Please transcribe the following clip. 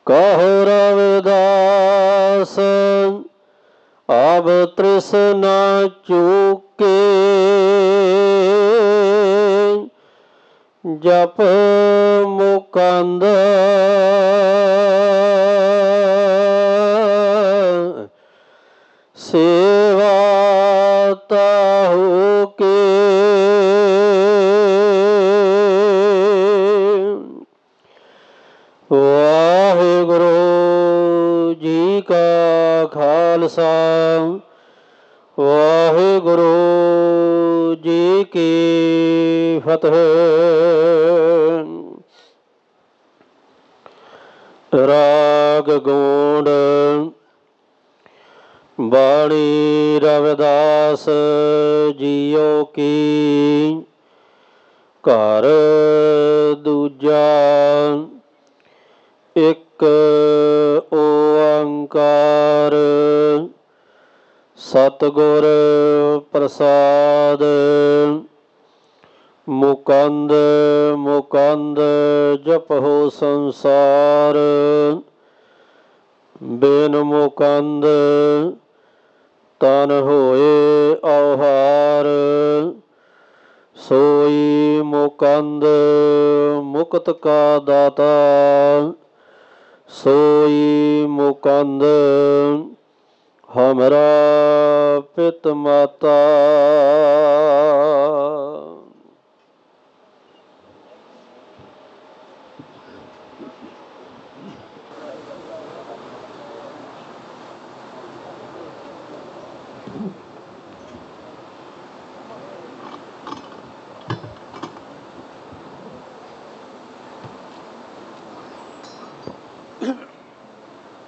कहो रविदास अब तृष्णा चूके, जप मुकंद सेवा ताहू के। वाहिगुरु जी का खालसा वाहिगुरु जी की फतेह। राग गूंड बाणी रविदास जियो की। घर दूजा एक ओंकार सतगुर प्रसाद। मुकंद मुकंद जपहो संसार, बिन मुकंद तन होए औहार। सोई मुकंद मुक्त का दाता, सोई मुकंद हमरा पित माता।